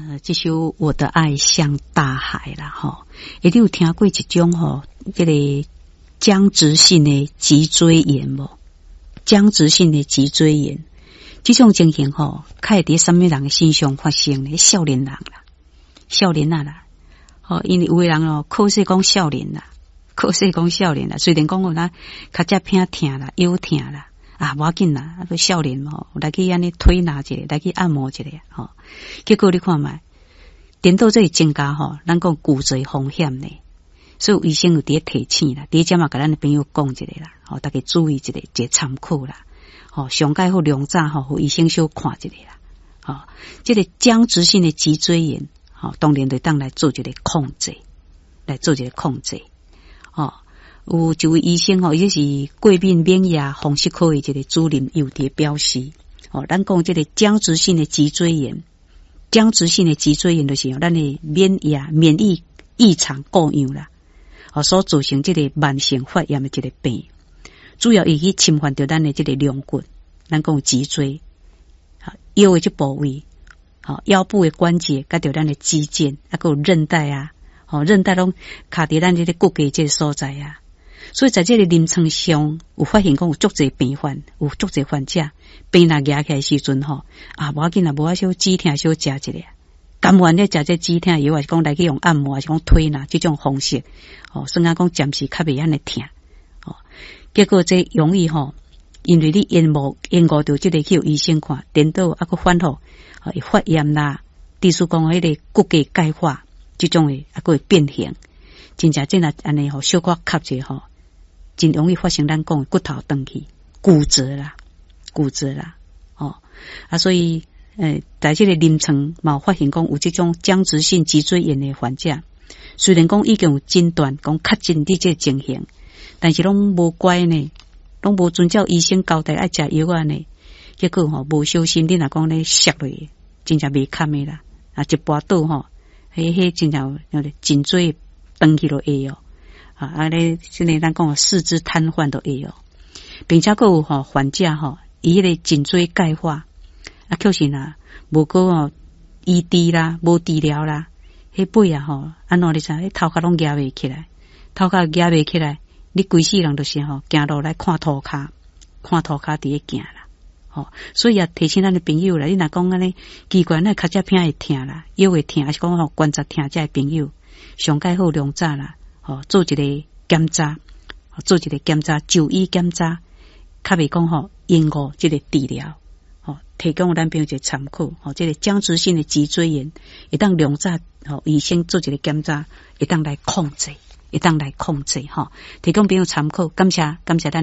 这首《我的爱像大海》啦，吼，一定有听过一种吼，这个僵直性的脊椎炎无？僵直性的脊椎炎，这种情形吼，较会伫什么人的身上发生呢？少年人啦，少年啊啦，吼，因为有的人哦，考试讲少年啦，考试讲少年啦，虽然讲有那较只偏疼啦，腰疼啦。无要紧啦，都少年吼，来去安尼推拿一下，来去按摩一下吼。结果你看卖，颠倒这增加吼，咱讲骨折风险呢。所以医生有伫提醒啦，第一点嘛，甲咱的朋友讲一下啦，吼，大家注意一个参考啦，吼，上介好量早吼，互医生小看一下啦，吼，这个僵直性的脊椎炎，吼，当然就当来做一个控制，吼。有一位医生吼，伊是过敏免疫风湿科的一个主任，有伫表示，哦，咱讲这个僵直性的脊椎炎，就是咱的免疫异常过样啦，哦，所造成这个慢性发炎的这个病，主要伊去侵犯到咱的这个龙骨，咱讲脊椎，腰的这部位，腰部的关节，甲到咱的肌腱，还有韧带啊，韧带拢卡伫咱这个骨骼这个所在啊。所以在这个临床上有发现讲有足侪病患，有足侪患者病若压起来时阵吼，无要紧啦，无小止疼小食一下，甘愿咧食这止疼药，还是讲来去用按摩，还是讲推拿这种方式，算啊讲暂时较袂安尼疼，结果这容易吼，因为你延误到这个去医生看，颠倒啊个反复，发炎啦，例如讲迄个骨骼钙化这种诶，啊个会变形，真正这若安尼吼，小可卡者吼。真容易发生咱讲的骨头断去、骨折啦，所以在这个临床嘛发现讲有这种僵直性脊椎炎的患者，虽然讲已经有诊断讲确诊的这个情形，但是拢无乖呢，拢无遵照医生交代爱食药啊呢，结果吼无小心，你若讲咧摔落，真正袂堪的啦，一跋倒吼，迄真正颈椎断去落会哦。咧，现在咱讲四肢瘫痪都会有，并且还有患者伊迄个颈椎钙化，确实啦，无过医治啦，无治疗啦，迄背安怎你知？迄头壳拢压袂起来，你规世人都是行路来看涂骹伫咧行啦，所以也提醒咱的朋友啦，你若讲安尼奇怪，那脚只偏会疼啦，腰会疼，还是讲关节疼，这朋友上介好量早啦。做一个检查，就医检查，较袂讲延误这个治疗，提供咱朋友一个参考。这个僵直性的脊椎炎，一旦量早，医生做一个检查，一旦来控制，提供朋友参考。感谢咱。